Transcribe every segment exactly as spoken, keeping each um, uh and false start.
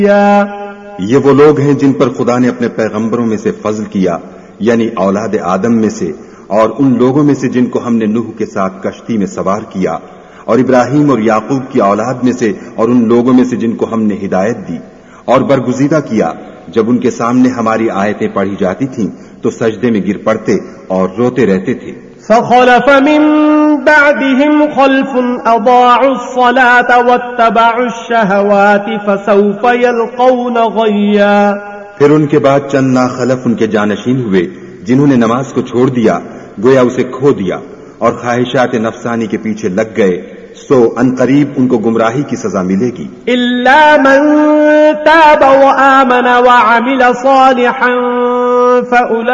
یہ وہ لوگ ہیں جن پر خدا نے اپنے پیغمبروں میں سے فضل کیا، یعنی اولاد آدم میں سے، اور ان لوگوں میں سے جن کو ہم نے نوح کے ساتھ کشتی میں سوار کیا، اور ابراہیم اور یعقوب کی اولاد میں سے، اور ان لوگوں میں سے جن کو ہم نے ہدایت دی اور برگزیدہ کیا۔ جب ان کے سامنے ہماری آیتیں پڑھی جاتی تھیں تو سجدے میں گر پڑتے اور روتے رہتے تھے۔ فخلف من بعدهم خلف اضاعوا الصلاة واتبعوا الشهوات فسوف يلقون غيا۔ پھر ان کے بعد چند ناخلف ان کے جانشین ہوئے جنہوں نے نماز کو چھوڑ دیا، گویا اسے کھو دیا اور خواہشات نفسانی کے پیچھے لگ گئے، سو ان قریب ان کو گمراہی کی سزا ملے گی۔ الا من تاب وآمن وعمل صالحا فأولئك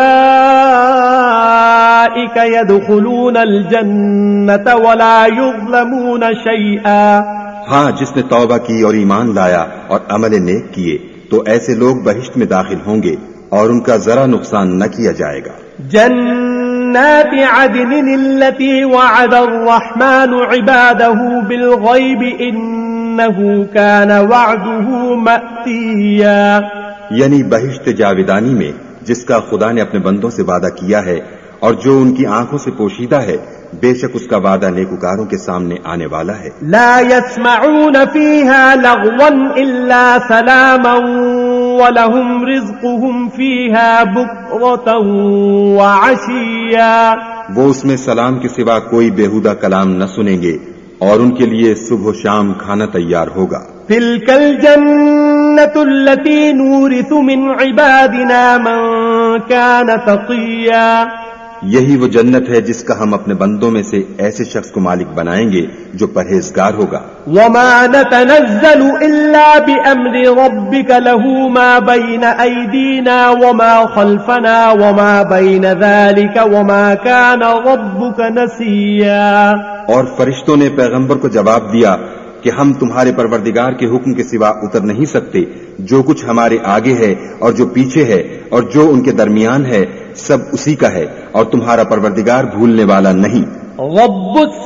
يدخلون الجنة ولا يظلمون شيئا۔ ہاں، جس نے توبہ کی اور ایمان لایا اور عمل نیک کیے تو ایسے لوگ بہشت میں داخل ہوں گے اور ان کا ذرا نقصان نہ کیا جائے گا۔ جنات عدن التي وعد الرحمن عباده بالغيب انه كان وعده مأتيا۔ یعنی بہشت جاویدانی میں جس کا خدا نے اپنے بندوں سے وعدہ کیا ہے اور جو ان کی آنکھوں سے پوشیدہ ہے، بے شک اس کا وعدہ نیکوکاروں کے سامنے آنے والا ہے۔ لا يسمعون فيها لغوا الا سلاما وَلَهُمْ رِزْقُهُمْ فِيهَا بُكْرَةً وَعَشِيًّا۔ وہ اس میں سلام کے سوا کوئی بیہودہ کلام نہ سنیں گے اور ان کے لیے صبح و شام کھانا تیار ہوگا۔ تِلْكَ الْجَنَّةُ الَّتِي نُورِثُ مِنْ عِبَادِنَا مَنْ كَانَ تَقِيًّا۔ یہی وہ جنت ہے جس کا ہم اپنے بندوں میں سے ایسے شخص کو مالک بنائیں گے جو پرہیزگار ہوگا۔ وَمَا نَتَنَزَّلُ إِلَّا بِأَمْرِ رَبِّكَ لَهُ مَا بَيْنَ أَيْدِينَا وَمَا خَلْفَنَا وَمَا بَيْنَ ذَلِكَ وَمَا كَانَ رَبُّكَ نَسِيًّا۔ اور فرشتوں نے پیغمبر کو جواب دیا کہ ہم تمہارے پروردگار کے حکم کے سوا اتر نہیں سکتے، جو کچھ ہمارے آگے ہے اور جو پیچھے ہے اور جو ان کے درمیان ہے سب اسی کا ہے، اور تمہارا پروردگار بھولنے والا نہیں۔ رب